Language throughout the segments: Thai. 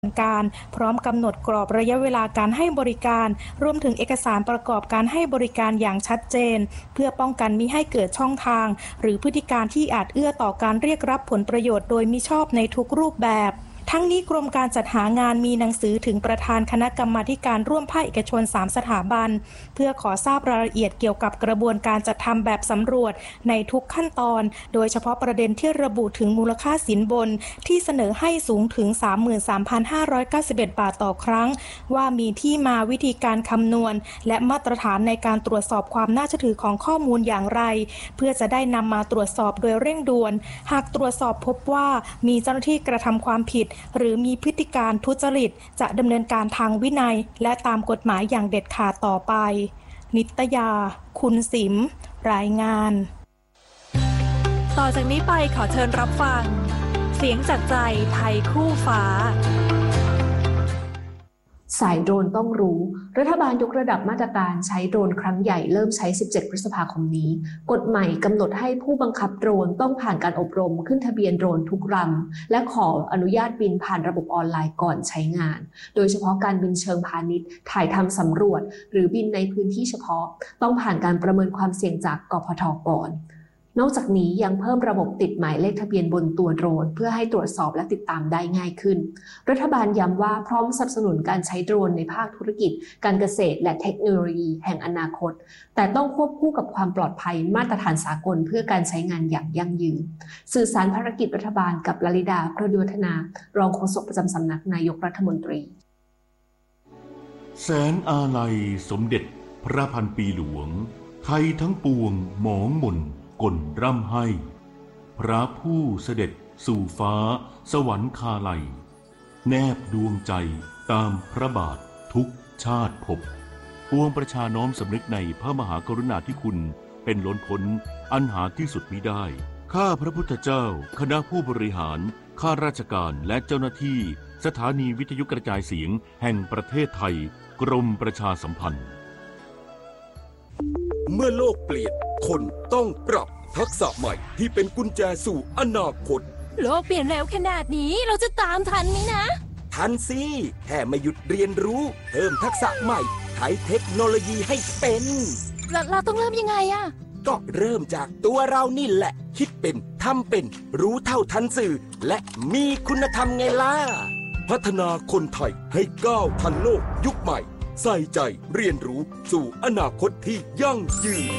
การพร้อมกำหนดกรอบระยะเวลาการให้บริการรวมถึงเอกสารประกอบการให้บริการอย่างชัดเจนเพื่อป้องกันมิให้เกิดช่องทางหรือพฤติการที่อาจเอื้อต่อการเรียกรับผลประโยชน์โดยมิชอบในทุกรูปแบบทั้งนี้กรมการจัดหางานมีหนังสือถึงประธานคณะกรรมาการร่วมภาคเอกชน3สถาบันเพื่อขอทราบรายละเอียดเกี่ยวกับกระบวนการจัดทำแบบสำรวจในทุกขั้นตอนโดยเฉพาะประเด็นที่ระบุถึงมูลค่าสินบนที่เสนอให้สูงถึง 33,591 บาทต่อครั้งว่ามีที่มาวิธีการคำนวณและมาตรฐานในการตรวจสอบความน่าเชื่อถือของข้อมูลอย่างไรเพื่อจะได้นำมาตรวจสอบโดยเร่งด่วนหากตรวจสอบพบว่ามีเจ้าหน้าที่กระทำความผิดหรือมีพฤติการทุจริตจะดำเนินการทางวินัยและตามกฎหมายอย่างเด็ดขาดต่อไปนิตยาคุณสิมรายงานต่อจากนี้ไปขอเชิญรับฟังเสียงจากใจไทยคู่ฟ้าสายโดรนต้องรู้รัฐบาลยกระดับมาตรการใช้โดรนครั้งใหญ่เริ่มใช้17พฤษภาคมนี้กฎใหม่กำหนดให้ผู้บังคับโดรนต้องผ่านการอบรมขึ้นทะเบียนโดรนทุกลำและขออนุญาตบินผ่านระบบออนไลน์ก่อนใช้งานโดยเฉพาะการบินเชิงพาณิชย์ถ่ายทำสำรวจหรือบินในพื้นที่เฉพาะต้องผ่านการประเมินความเสี่ยงจากกพท.ก่อนนอกจากนี้ยังเพิ่มระบบติดหมายเลขทะเบียนบนตัวโดรนเพื่อให้ตรวจสอบและติดตามได้ง่ายขึ้นรัฐบาลย้ำว่าพร้อมสนับสนุนการใช้โดรนในภาคธุรกิจการเกษตรและเทคโนโลยีแห่งอนาคตแต่ต้องควบคู่กับความปลอดภัยมาตรฐานสากลเพื่อการใช้งานอย่างยั่งยืนสื่อสารภารกิจรัฐบาลกับลลิดาพรหมวัฒนารองโฆษกประจำสำนักนายกรัฐมนตรีแสนอาลัยสมเด็จพระพันปีหลวงไทยทั้งปวงหมองหม่นก่นร่ำให้พระผู้เสด็จสู่ฟ้าสวรรคาลัยแนบดวงใจตามพระบาททุกชาติภพปวงประชาน้อมสำนึกในพระมหากรุณาธิคุณเป็นล้นพ้นอันหาที่สุดมิได้ข้าพระพุทธเจ้าคณะผู้บริหารข้าราชการและเจ้าหน้าที่สถานีวิทยุกระจายเสียงแห่งประเทศไทยกรมประชาสัมพันธ์เมื่อโลกเปลี่ยนคนต้องปรับทักษะใหม่ที่เป็นกุญแจสู่อนาคตโลกเปลี่ยนเร็วขนาดนี้เราจะตามทันไหมนะทันสิแค่ไม่หยุดเรียนรู้เพิ่มทักษะใหม่ใช้เทคโนโลยีให้เป็นเราต้องเริ่มยังไงอะก็เริ่มจากตัวเรานี่แหละคิดเป็นทำเป็นรู้เท่าทันสื่อและมีคุณธรรมไงล่ะพัฒนาคนไทยให้ก้าวทันโลกยุคใหม่ใส่ใจเรียนรู้สู่อนาคตที่ยั่งยืน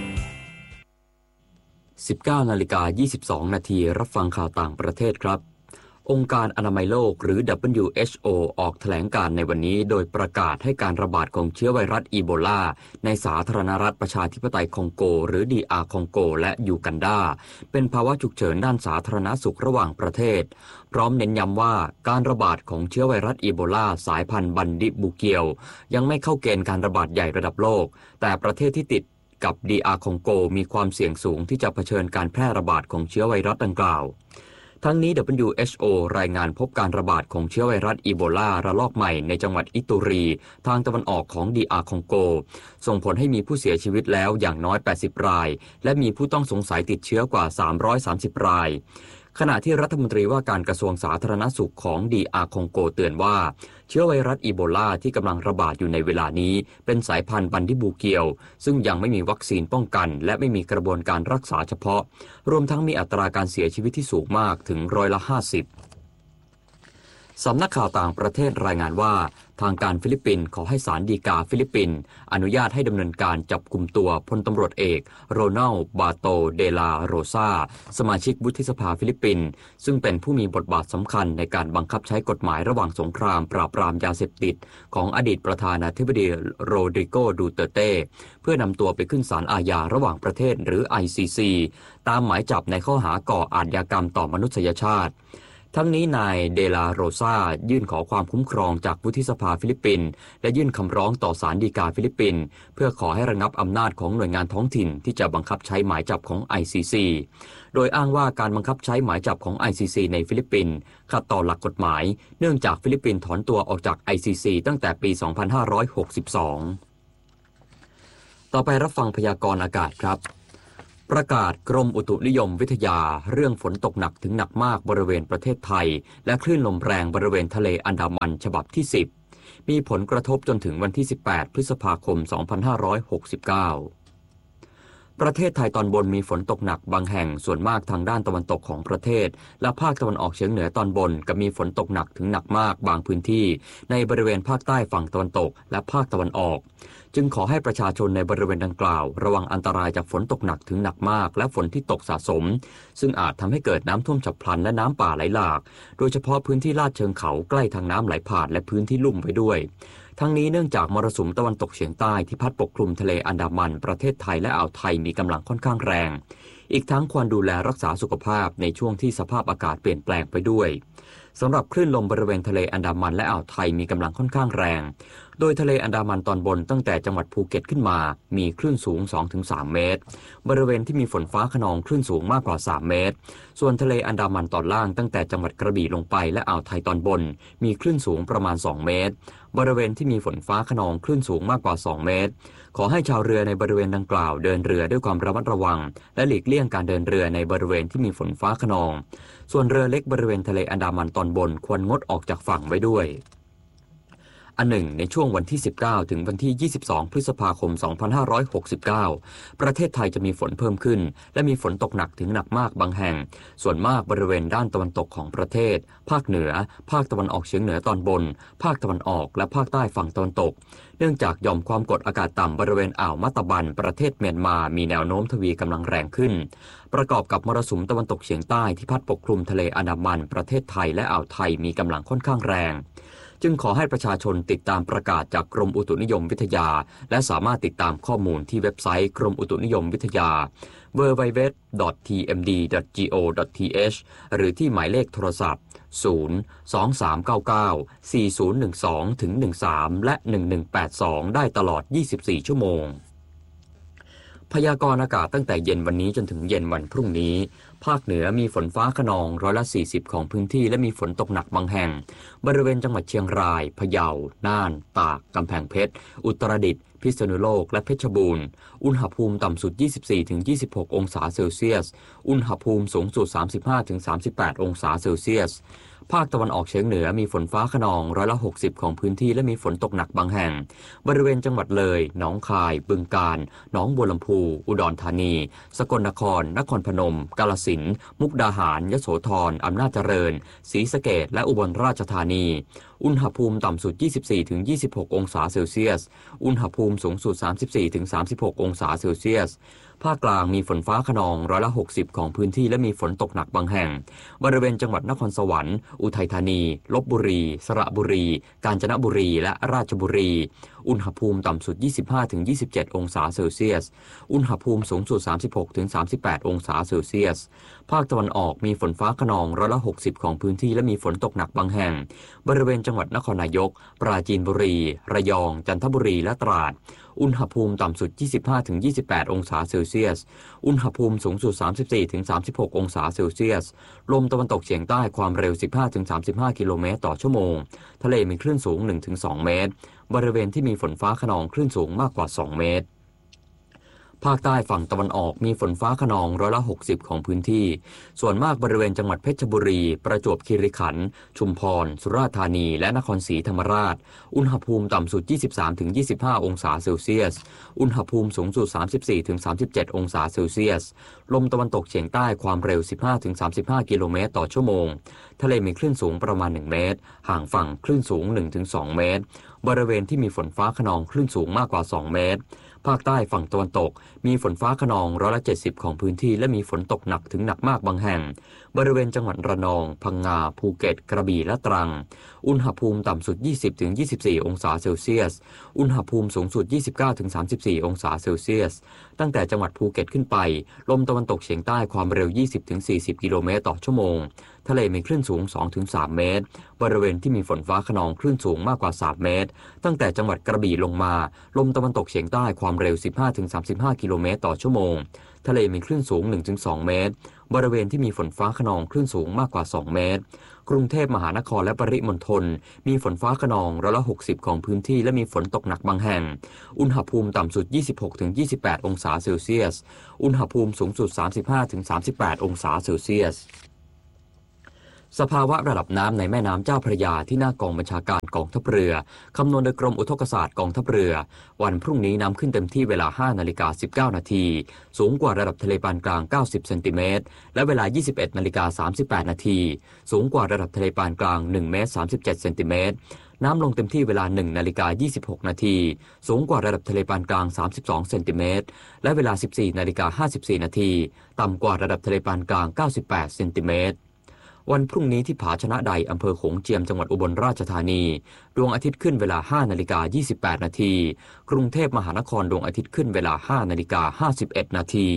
19:22 นาทีรับฟังข่าวต่างประเทศครับองค์การอนามัยโลกหรือ WHO ออกแถลงการณ์ในวันนี้โดยประกาศให้การระบาดของเชื้อไวรัสอีโบลาในสาธารณรัฐประชาธิปไตยคองโกหรือ DR คองโกและยูกันดาเป็นภาวะฉุกเฉินด้านสาธารณสุขระหว่างประเทศพร้อมเน้นย้ำว่าการระบาดของเชื้อไวรัสอีโบลาสายพันธุ์บันดิบูเกียวยังไม่เข้าเกณฑ์การระบาดใหญ่ระดับโลกแต่ประเทศที่ติดกับ DR คองโกมีความเสี่ยงสูงที่จะเผชิญการแพร่ระบาดของเชื้อไวรัสดังกล่าวทั้งนี้ WHO รายงานพบการระบาดของเชื้อไวรัสอีโบลาระลอกใหม่ในจังหวัดอิตูรีทางตะวันออกของ DR คองโกส่งผลให้มีผู้เสียชีวิตแล้วอย่างน้อย80รายและมีผู้ต้องสงสัยติดเชื้อกว่า330รายขณะที่รัฐมนตรีว่าการกระทรวงสาธารณสุขของ DR คองโกเตือนว่าเชื้อไวรัสอีโบลาที่กำลังระบาดอยู่ในเวลานี้เป็นสายพันธุ์บันดิบูเกียวซึ่งยังไม่มีวัคซีนป้องกันและไม่มีกระบวนการรักษาเฉพาะรวมทั้งมีอัตราการเสียชีวิตที่สูงมากถึง50%สำนักข่าวต่างประเทศรายงานว่าทางการฟิลิปปินส์ขอให้ศาลฎีกาฟิลิปปินส์อนุญาตให้ดำเนินการจับกุมตัวพลตำรวจเอกโรนัลบาโตเดลาโรซาสมาชิกวุฒิสภาฟิลิปปินส์ซึ่งเป็นผู้มีบทบาทสำคัญในการบังคับใช้กฎหมายระหว่างสงครามปราบปรามยาเสพติดของอดีตประธานาธิบดีโรดริโกดูเตเต้เพื่อนำตัวไปขึ้นศาลอาญาระหว่างประเทศหรือ ICC ตามหมายจับในข้อหาก่ออาชญากรรมต่อมนุษยชาติทั้งนี้นายเดลาโรซายื่นขอความคุ้มครองจากวุฒิสภาฟิลิปปินส์และยื่นคำร้องต่อศาลฎีกาฟิลิปปินส์เพื่อขอให้ระงับอำนาจของหน่วยงานท้องถิ่นที่จะบังคับใช้หมายจับของ ICC โดยอ้างว่าการบังคับใช้หมายจับของ ICC ในฟิลิปปินส์ขัดต่อหลักกฎหมายเนื่องจากฟิลิปปินส์ถอนตัวออกจาก ICC ตั้งแต่ปี 2562 ต่อไปรับฟังพยากรณ์อากาศครับประกาศกรมอุตุนิยมวิทยาเรื่องฝนตกหนักถึงหนักมากบริเวณประเทศไทยและคลื่นลมแรงบริเวณทะเลอันดามันฉบับที่10มีผลกระทบจนถึงวันที่18พฤษภาคม2569ประเทศไทยตอนบนมีฝนตกหนักบางแห่งส่วนมากทางด้านตะวันตกของประเทศและภาคตะวันออกเฉียงเหนือตอนบนกับมีฝนตกหนักถึงหนักมากบางพื้นที่ในบริเวณภาคใต้ฝั่งตะวันตกและภาคตะวันออกจึงขอให้ประชาชนในบริเวณดังกล่าวระวังอันตรายจากฝนตกหนักถึงหนักมากและฝนที่ตกสะสมซึ่งอาจทำให้เกิดน้ำท่วมฉับพลันและน้ำป่าไหลหลากโดยเฉพาะพื้นที่ลาดเชิงเขาใกล้ทางน้ำไหลผ่านและพื้นที่ลุ่มไว้ด้วยทั้งนี้เนื่องจากมรสุมตะวันตกเฉียงใต้ที่พัดปกคลุมทะเลอันดามันประเทศไทยและอ่าวไทยมีกำลังค่อนข้างแรงอีกทั้งควรดูแลรักษาสุขภาพในช่วงที่สภาพอากาศเปลี่ยนแปลงไปด้วยสำหรับคลื่นลมบริเวณทะเลอันดามันและอ่าวไทยมีกำลังค่อนข้างแรงโดยทะเลอันดามันตอนบนตั้งแต่จังหวัดภูเก็ตขึ้นมามีคลื่นสูง 2-3 เมตรบริเวณที่มีฝนฟ้าคะนองคลื่นสูงมากกว่า3เมตรส่วนทะเลอันดามันตอนล่างตั้งแต่จังหวัดกระบี่ลงไปและอ่าวไทยตอนบนมีคลื่นสูงประมาณ2เมตรบริเวณที่มีฝนฟ้าคะนองคลื่นสูงมากกว่า2เมตรขอให้ชาวเรือในบริเวณดังกล่าวเดินเรือด้วยความระมัดระวังและหลีกเลี่ยงการเดินเรือในบริเวณที่มีฝนฟ้าคะนองส่วนเรือเล็กบริเวณทะเลอันดามันตอนบนควรงดออกจากฝั่งไว้ด้วยอันหนึ่งในช่วงวันที่19ถึงวันที่22พฤษภาคม2569ประเทศไทยจะมีฝนเพิ่มขึ้นและมีฝนตกหนักถึงหนักมากบางแห่งส่วนมากบริเวณด้านตะวันตกของประเทศภาคเหนือภาคตะวันออกเฉียงเหนือตอนบนภาคตะวันออกและภาคใต้ฝั่งตะวันตกเนื่องจากหย่อมความกดอากาศต่ำบริเวณอ่าวมัตตบันประเทศเมียนมามีแนวโน้มทวีกำลังแรงขึ้นประกอบกับมรสุมตะวันตกเฉียงใต้ที่พัดปกคลุมทะเลอันดามันประเทศไทยและอ่าวไทยมีกำลังค่อนข้างแรงจึงขอให้ประชาชนติดตามประกาศจากกรมอุตุนิยมวิทยาและสามารถติดตามข้อมูลที่เว็บไซต์กรมอุตุนิยมวิทยา www.tmd.go.th หรือที่หมายเลขโทรศัพท์023994012-13และ1182ได้ตลอด24ชั่วโมงพยากรณ์อากาศตั้งแต่เย็นวันนี้จนถึงเย็นวันพรุ่งนี้ภาคเหนือมีฝนฟ้าคะนอง40%ของพื้นที่และมีฝนตกหนักบางแห่งบริเวณจังหวัดเชียงรายพะเยาน่านตากกำแพงเพชรอุตรดิตถ์พิษณุโลกและเพชรบูรณ์อุณหภูมิต่ำสุด 24-26 องศาเซลเซียสอุณหภูมิสูงสุด 35-38 องศาเซลเซียสภาคตะวันออกเฉียงเหนือมีฝนฟ้าคะนอง60%ของพื้นที่และมีฝนตกหนักบางแห่งบริเวณจังหวัดเลยหนองคายบึงกาฬหนองบัวลำพูอุดรธานีสกลนครนครพนมกาฬสินธุ์มุกดาหารยโสธรอำนาจเจริญศรีสะเกษและอุบลราชธานีอุณหภูมิต่ำสุด 24-26 องศาเซลเซียสอุณหภูมิสูงสุด 34-36 องศาเซลเซียสภาคกลางมีฝนฟ้าคะนอง60%ของพื้นที่และมีฝนตกหนักบางแห่งบริเวณจังหวัดนครสวรรค์อุทัยธานีลพบุรีสระบุรีกาญจนบุรีและราชบุรีอุณหภูมิต่ำสุด 25-27 องศาเซลเซียสอุณหภูมิสูงสุด 36-38 องศาเซลเซียสภาคตะวันออกมีฝนฟ้าคะนอง60%ของพื้นที่และมีฝนตกหนักบางแห่งบริเวณจังหวัดนครนายกปราจีนบุรีระยองจันทบุรีและตราดอุณหภูมิต่ำสุด 25-28 องศาเซลเซียสอุณหภูมิสูงสุด 34-36 องศาเซลเซียสลมตะวันตกเฉียงใต้ความเร็ว 15-35 กิโลเมตรต่อชั่วโมงทะเลมีคลื่นสูง 1-2 เมตรบริเวณที่มีฝนฟ้าคะนองคลื่นสูงมากกว่า2เมตรภาคใต้ฝั่งตะวันออกมีฝนฟ้าคะนอง60%ของพื้นที่ส่วนมากบริเวณจังหวัดเพชรบุรีประจวบคีรีขันธ์ชุมพรสุราษฎร์ธานีและนครศรีธรรมราชอุณหภูมิต่ำสุด 23-25 องศาเซลเซียสอุณหภูมิสูงสุด 34-37 องศาเซลเซียสลมตะวันตกเฉียงใต้ความเร็ว 15-35 กิโลเมตรต่อชั่วโมงทะเลมีคลื่นสูงประมาณ1เมตรห่างฝั่งคลื่นสูง 1-2 เมตรบริเวณที่มีฝนฟ้าคะนองคลื่นสูงมากกว่า2เมตรภาคใต้ฝั่งตะวันตกมีฝนฟ้าคะนอง70%ของพื้นที่และมีฝนตกหนักถึงหนักมากบางแห่งบริเวณจังหวัดระนองพังงาภูเก็ตกระบี่และตรังอุณหภูมิต่ำสุด 20-24 องศาเซลเซียสอุณหภูมิสูงสุด 29-34 องศาเซลเซียสตั้งแต่จังหวัดภูเก็ตขึ้นไปลมตะวันตกเฉียงใต้ความเร็ว 20-40 กิโลเมตรต่อชั่วโมงทะเลมีคลื่นสูง 2-3 เมตรบริเวณที่มีฝนฟ้าคะนองคลื่นสูงมากกว่า3เมตรตั้งแต่จังหวัดกระบี่ลงมาลมตะวันตกเฉียงใต้ความความเร็ว 15-35 กิโลเมตรต่อชั่วโมงทะเลมีคลื่นสูง 1-2 เมตรบริเวณที่มีฝนฟ้าคะนองคลื่นสูงมากกว่า 2 เมตรกรุงเทพมหานครและปริมณฑลมีฝนฟ้าคะนอง60%ของพื้นที่และมีฝนตกหนักบางแห่งอุณหภูมิต่ำสุด 26-28 องศาเซลเซียสอุณหภูมิสูงสุด 35-38 องศาเซลเซียสสภาวะระดับน้ำในแม่น้ำเจ้าพระยาที่หน้ากองบัญชาการกองทัพเรือคำนวณโดยกรมอุทกศาสตร์กองทัพเรือวันพรุ่งนี้น้ำขึ้นเต็มที่เวลา 5:19 นาทีสูงกว่าระดับทะเลปานกลาง90เซนติเมตรและเวลา 21:38 นาทีสูงกว่าระดับทะเลปานกลาง1 เมตร 37 เซนติเมตรน้ำลงเต็มที่เวลา 1:26 นาทีสูงกว่าระดับทะเลปานกลาง32เซนติเมตรและเวลา 14:54 นาทีต่ำกว่าระดับทะเลปานกลาง98เซนติเมตรวันพรุ่งนี้ที่ผาชนะใดอำเภอโขงเจียมจังหวัดอุบลราชธานีดวงอาทิตย์ขึ้นเวลา 5:28 นาทีกรุงเทพมหานครดวงอาทิตย์ขึ้นเวลา 5:51 นาที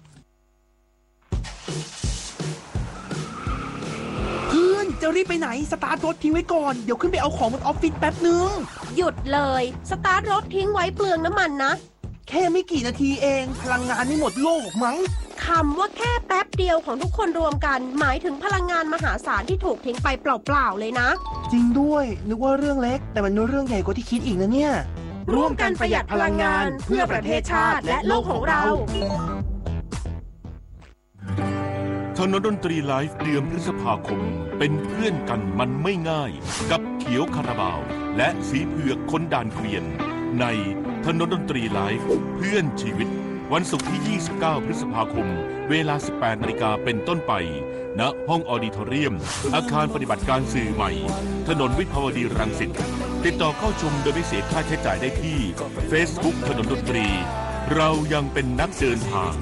เพื่อนจะรีบไปไหนสตาร์ทรถทิ้งไว้ก่อนเดี๋ยวขึ้นไปเอาของบนออฟฟิศแป๊บนึงหยุดเลยสตาร์ทรถทิ้งไว้เปลืองน้ำมันนะแค่ไม่กี่นาทีเองพลังงานไม่หมดโลกมั้งคำว่าแค่แป๊บเดียวของทุกคนรวมกันหมายถึงพลังงานมหาศาลที่ถูกทิ้งไปเปล่าๆเลยนะจริงด้วยนึกว่าเรื่องเล็กแต่มันเรื่องใหญ่กว่าที่คิดอีกนะเนี่ยร่วมกันประหยัดพลังงานเพื่อประเทศชาติและโลกของเราถนนดนตรีไลฟ์เดือนพฤษภาคมเป็นเพื่อนกันมันไม่ง่ายกับเขียวคาราบาวและสีเผือกคนด่านเกวียนในถนนดนตรีไลฟ์เพื่อนชีวิตวันศุกร์ที่ 29 พฤษภาคมเวลา 18 นาฬิกาเป็นต้นไปณห้องออดิทอเรียมอาคารปฏิบัติการสื่อใหม่ถนนวิภาวดีรังสิตติดต่อเข้าชมโดยไม่เสียค่าใช้จ่ายได้ที่ Facebook ถนนดนตรีเรายังเป็นนักเดินทาง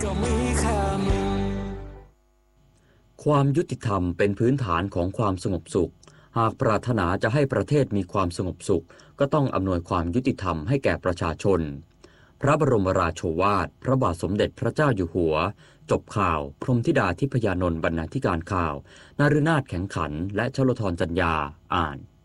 ความยุติธรรมเป็นพื้นฐานของความสงบสุขหากปรารถนาจะให้ประเทศมีความสงบสุขก็ต้องอำนวยความยุติธรรมให้แก่ประชาชนพระบรมราโชวาทพระบาทสมเด็จพระเจ้าอยู่หัวจบข่าวพรหมธิดาทิพยานนท์บรรณาธิการข่าวนฤนาถแข็งขันและชลธรจัญญาอ่าน